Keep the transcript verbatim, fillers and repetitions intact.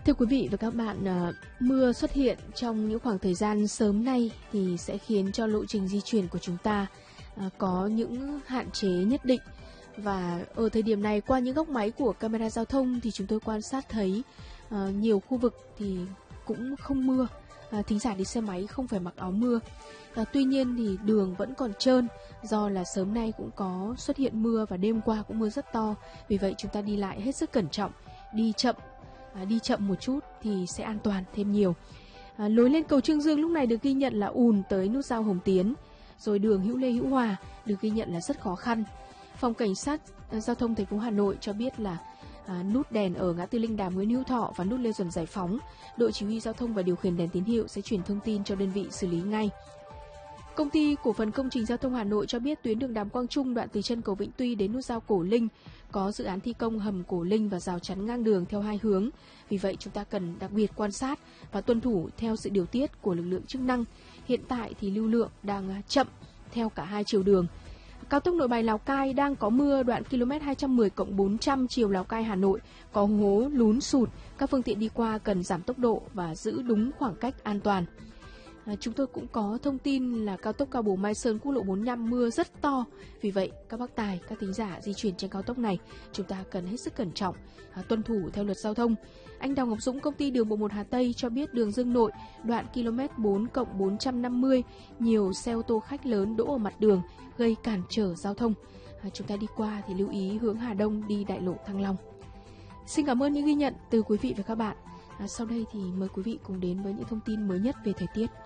Thưa quý vị và các bạn, mưa xuất hiện trong những khoảng thời gian sớm nay thì sẽ khiến cho lộ trình di chuyển của chúng ta có những hạn chế nhất định. Và ở thời điểm này, qua những góc máy của camera giao thông thì chúng tôi quan sát thấy nhiều khu vực thì cũng không mưa. Thính giả đi xe máy không phải mặc áo mưa. À, tuy nhiên thì đường vẫn còn trơn do là sớm nay cũng có xuất hiện mưa và đêm qua cũng mưa rất to. Vì vậy chúng ta đi lại hết sức cẩn trọng, đi chậm, à, đi chậm một chút thì sẽ an toàn thêm nhiều. À, lối lên cầu Trương Dương lúc này được ghi nhận là ùn tới nút giao Hồng Tiến, rồi đường Hữu Lê Hữu Hòa được ghi nhận là rất khó khăn. Phòng cảnh sát à, giao thông thành phố Hà Nội cho biết là À, nút đèn ở ngã tư Linh Đàm Nguyễn Hữu Thọ và nút Lê Duẩn Giải Phóng, đội chỉ huy giao thông và điều khiển đèn tín hiệu sẽ truyền thông tin cho đơn vị xử lý ngay. Công ty cổ phần công trình giao thông Hà Nội cho biết tuyến đường Đàm Quang Trung đoạn từ chân cầu Vĩnh Tuy đến nút giao Cổ Linh có dự án thi công hầm Cổ Linh và rào chắn ngang đường theo hai hướng. Vì vậy chúng ta cần đặc biệt quan sát và tuân thủ theo sự điều tiết của lực lượng chức năng. Hiện tại thì lưu lượng đang chậm theo cả hai chiều đường. Cao tốc Nội Bài Lào Cai đang có mưa, đoạn ki lô mét hai trăm mười cộng bốn trăm chiều Lào Cai Hà Nội có hố lún sụt, các phương tiện đi qua cần giảm tốc độ và giữ đúng khoảng cách an toàn. À, chúng tôi cũng có thông tin là cao tốc Cao Bồ Mai Sơn quốc lộ bốn mươi lăm mưa rất to, vì vậy các bác tài, các thính giả di chuyển trên cao tốc này chúng ta cần hết sức cẩn trọng, à, tuân thủ theo luật giao thông. Anh Đào Ngọc Dũng, công ty đường bộ một Hà Tây cho biết đường Dương Nội đoạn ki lô mét bốn cộng bốn trăm năm mươi nhiều xe ô tô khách lớn đỗ ở mặt đường gây cản trở giao thông. À, chúng ta đi qua thì lưu ý hướng Hà Đông đi đại lộ Thăng Long. Xin cảm ơn những ghi nhận từ quý vị và các bạn. À, sau đây thì mời quý vị cùng đến với những thông tin mới nhất về thời tiết.